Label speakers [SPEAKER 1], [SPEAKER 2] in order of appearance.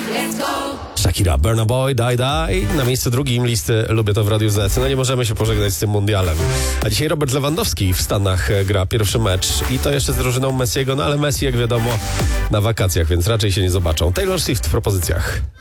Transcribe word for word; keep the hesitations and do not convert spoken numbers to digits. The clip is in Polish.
[SPEAKER 1] Shakira, Burna Boy, Die Die. Na miejscu drugim listy Lubię to w Radiu Z. No nie możemy się pożegnać z tym mundialem. A dzisiaj Robert Lewandowski w Stanach gra pierwszy mecz. I to jeszcze z drużyną Messiego, no ale Messi, jak wiadomo, na wakacjach, więc raczej się nie zobaczą. Taylor Swift w propozycjach.